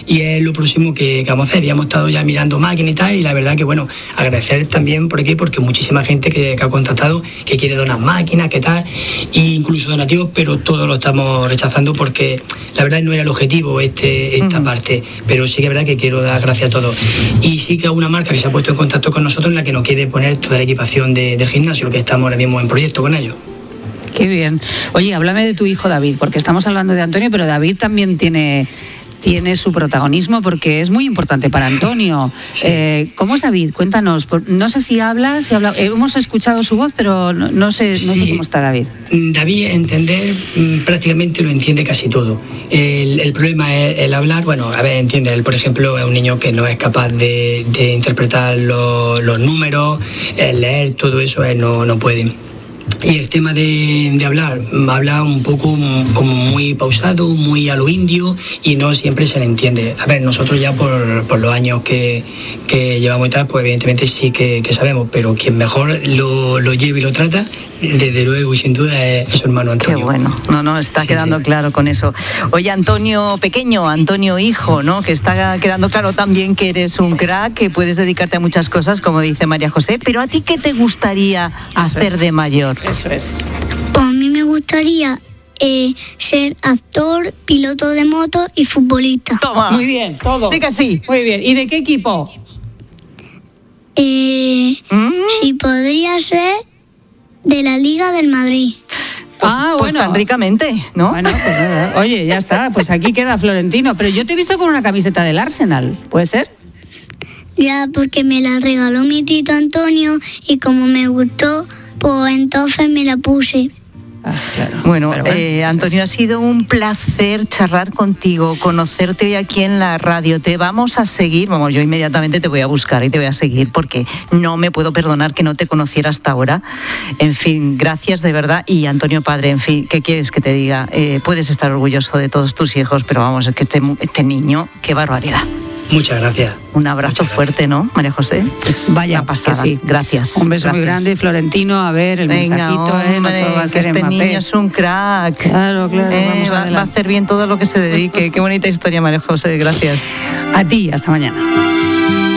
y es lo próximo que vamos a hacer. Ya hemos estado ya mirando máquinas y tal, y la verdad que bueno, agradecer también por aquí, porque muchísima gente que ha contactado, que quiere donar máquinas, que tal, e incluso donativos, pero todo lo estamos rechazando porque la verdad no era el objetivo esta parte, pero sí que es verdad que quiero dar gracias a todos. Y sí que hay una marca que se ha puesto en contacto con nosotros en la que nos quiere poner toda la equipación del gimnasio, que estamos ahora mismo en proyecto con ellos. Qué bien. Oye, háblame de tu hijo David, porque estamos hablando de Antonio, pero David también tiene su protagonismo porque es muy importante para Antonio. Sí. ¿Cómo es David? Cuéntanos. No sé si habla. Hemos escuchado su voz, pero no sé cómo está David. David, entender, prácticamente lo entiende casi todo. El problema es el hablar. Bueno, a ver, entiende. Él, por ejemplo, es un niño que no es capaz de interpretar los números, leer, todo eso, él no puede. Y el tema de hablar, habla un poco como muy pausado, muy a lo indio, y no siempre se le entiende. A ver, nosotros ya por los años que llevamos y tal, pues evidentemente sí que sabemos, pero quien mejor lo lleva y lo trata, desde luego y sin duda es su hermano Antonio. Qué bueno, está quedando claro con eso. Oye, Antonio pequeño, Antonio hijo, ¿no? Que está quedando claro también que eres un crack, que puedes dedicarte a muchas cosas, como dice María José, pero ¿a ti qué te gustaría hacer de mayor? Eso es. Pues a mí me gustaría ser actor, piloto de moto y futbolista. Toma. Muy bien, todo. Diga sí. Muy bien. ¿Y de qué equipo? Si podría ser de la Liga del Madrid. Pues tan ricamente, ¿no? Bueno, pues nada. Oye, ya está, pues aquí queda Florentino. Pero yo te he visto con una camiseta del Arsenal, ¿puede ser? Ya, porque me la regaló mi tito Antonio y como me gustó, pues entonces me la puse. Claro. Bueno, Antonio, ha sido un placer charlar contigo, conocerte hoy aquí en la radio. Te vamos a seguir, yo inmediatamente te voy a buscar y te voy a seguir porque no me puedo perdonar que no te conociera hasta ahora. En fin, gracias de verdad. Y Antonio padre, en fin, ¿qué quieres que te diga? Puedes estar orgulloso de todos tus hijos, pero vamos, es que este niño, qué barbaridad. Muchas gracias. Un abrazo fuerte, ¿no, María José? Vaya pasada. Sí. Gracias. Un beso muy grande, Florentino. A ver, el mensajito, no todo va a ser este niño es un crack. Claro. Va a hacer bien todo lo que se dedique. Qué bonita historia, María José. Gracias. A ti, hasta mañana.